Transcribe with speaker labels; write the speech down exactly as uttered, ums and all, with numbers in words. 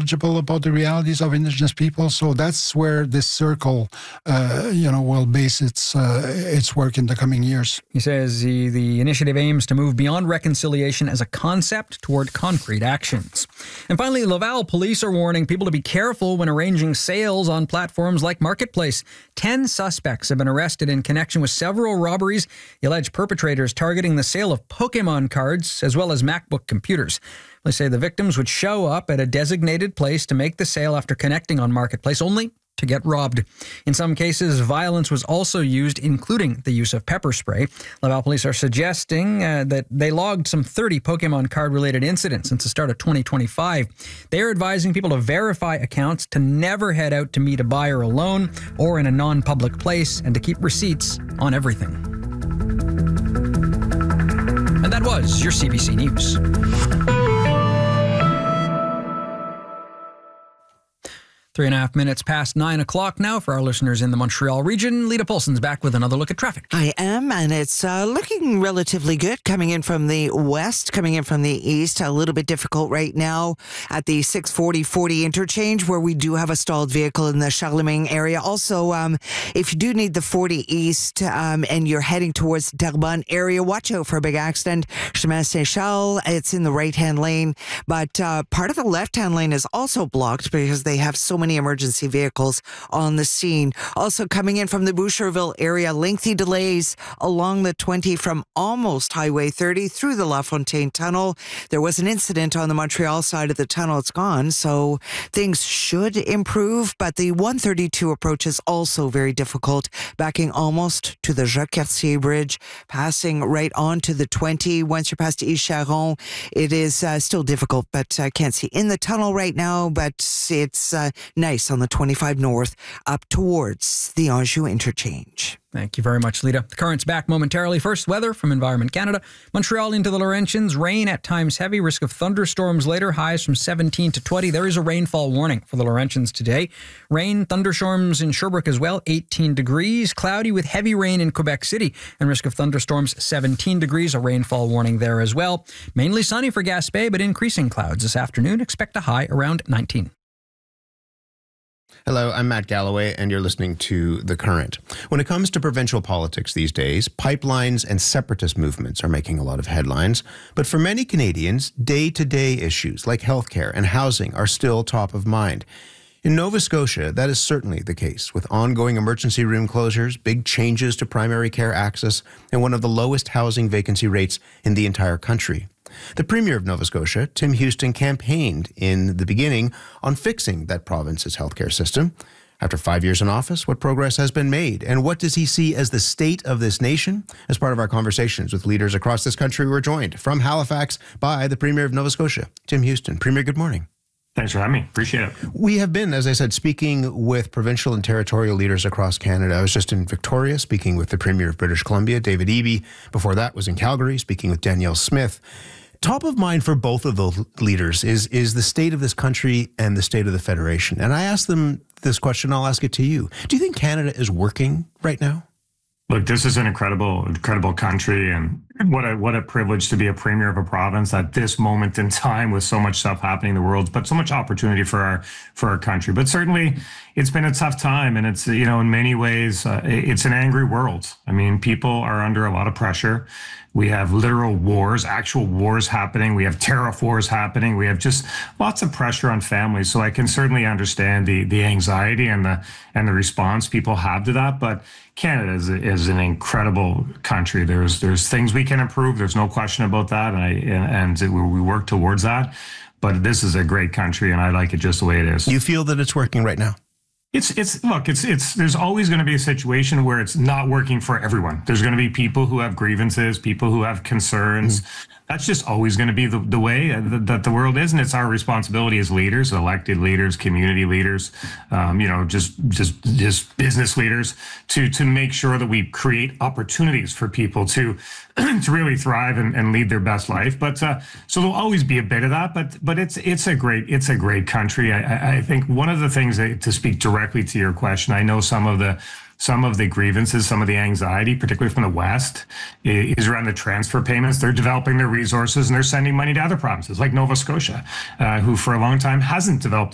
Speaker 1: knowledgeable about the realities of Indigenous people. So that's where this circle, uh, you know, will base its uh, its work in the coming years.
Speaker 2: He says the, the initiative aims to move beyond reconciliation as a concept toward concrete actions. And finally, Laval police are warning people to be careful when arranging sales on platforms like Marketplace. Ten suspects have been arrested in connection with several robberies. The alleged perpetrators targeting the sale of Pokemon cards as well as MacBook computers. They say the victims would show up at a designated place to make the sale after connecting on Marketplace, only to get robbed. In some cases, violence was also used, including the use of pepper spray. Laval police are suggesting uh, that they logged some thirty Pokemon card-related incidents since the start of twenty twenty-five. They are advising people to verify accounts, to never head out to meet a buyer alone or in a non-public place, and to keep receipts on everything. And that was your C B C News. Three and a half minutes past nine o'clock now for our listeners in the Montreal region. Lita Paulson's back with another look at traffic.
Speaker 3: I am, and it's uh, looking relatively good. Coming in from the west, coming in from the east, a little bit difficult right now at the six forty forty interchange, where we do have a stalled vehicle in the Charlemagne area. Also, um, if you do need the forty east um, and you're heading towards the Terrebonne area, watch out for a big accident. Chemin Saint-Charles, it's in the right-hand lane, but uh, part of the left-hand lane is also blocked because they have so many emergency vehicles on the scene. Also coming in from the Boucherville area, lengthy delays along the twenty from almost Highway thirty through the La Fontaine Tunnel. There was an incident on the Montreal side of the tunnel. It's gone, so things should improve, but the one thirty-two approach is also very difficult, backing almost to the Jacques-Cartier Bridge, passing right on to the twenty. Once you're past East Charon, it is uh, still difficult, but I uh, can't see in the tunnel right now, but it's uh, nice on the twenty-five north up towards the Anjou interchange.
Speaker 2: Thank you very much, Lita. The current's back momentarily. First, weather from Environment Canada. Montreal into the Laurentians. Rain at times heavy. Risk of thunderstorms later. Highs from seventeen to twenty. There is a rainfall warning for the Laurentians today. Rain, thunderstorms in Sherbrooke as well. eighteen degrees. Cloudy with heavy rain in Quebec City. And risk of thunderstorms, seventeen degrees. A rainfall warning there as well. Mainly sunny for Gaspé, but increasing clouds this afternoon. Expect a high around nineteen.
Speaker 4: Hello, I'm Matt Galloway, and you're listening to The Current. When it comes to provincial politics these days, pipelines and separatist movements are making a lot of headlines. But for many Canadians, day-to-day issues like healthcare and housing are still top of mind. In Nova Scotia, that is certainly the case, with ongoing emergency room closures, big changes to primary care access, and one of the lowest housing vacancy rates in the entire country. The Premier of Nova Scotia, Tim Houston, campaigned in the beginning on fixing that province's healthcare system. After five years in office, what progress has been made? And what does he see as the state of this nation? As part of our conversations with leaders across this country, we're joined from Halifax by the Premier of Nova Scotia, Tim Houston. Premier, good morning.
Speaker 5: Thanks for having me. Appreciate it.
Speaker 4: We have been, as I said, speaking with provincial and territorial leaders across Canada. I was just in Victoria speaking with the Premier of British Columbia, David Eby. Before that was in Calgary speaking with Danielle Smith. Top of mind for both of those leaders is is the state of this country and the state of the Federation. And I asked them this question, I'll ask it to you. Do you think Canada is working right now?
Speaker 5: Look, this is an incredible, incredible country, and what a what a privilege to be a premier of a province at this moment in time with so much stuff happening in the world, but so much opportunity for our for our country. But certainly, it's been a tough time, and it's, you know, in many ways, uh, it's an angry world. I mean, people are under a lot of pressure. We have literal wars, actual wars happening. We have tariff wars happening. We have just lots of pressure on families. So I can certainly understand the the anxiety and the and the response people have to that. But Canada is, is an incredible country. There's there's things we can improve. There's no question about that, and I and, and we work towards that. But this is a great country, and I like it just the way it is.
Speaker 4: You feel that it's working right now?
Speaker 5: It's it's look, it's it's there's always going to be a situation where it's not working for everyone. There's going to be people who have grievances, people who have concerns. Mm. That's just always going to be the, the way that the world is, and it's our responsibility as leaders, elected leaders, community leaders, um, you know, just just just business leaders, to to make sure that we create opportunities for people to to really thrive and, and lead their best life. But uh, so there'll always be a bit of that. But but it's it's a great it's a great country. I, I think one of the things that, to speak directly to your question, I know some of the. Some of the grievances, some of the anxiety, particularly from the West, is around the transfer payments. They're developing their resources and they're sending money to other provinces like Nova Scotia, uh, who for a long time hasn't developed